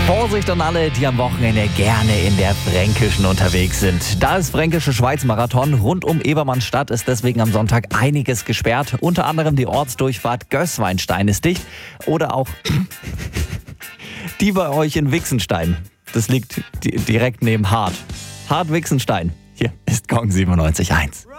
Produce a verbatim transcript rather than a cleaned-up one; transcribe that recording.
Vorsicht an alle, die am Wochenende gerne in der Fränkischen unterwegs sind. Da ist Fränkische Schweiz-Marathon. Rund um Ebermannstadt ist deswegen am Sonntag einiges gesperrt. Unter anderem die Ortsdurchfahrt Gößweinstein ist dicht. Oder auch die bei euch in Wixenstein. Das liegt direkt neben Hart. Hart-Wixenstein. Hier ist Gong siebenundneunzig Komma eins.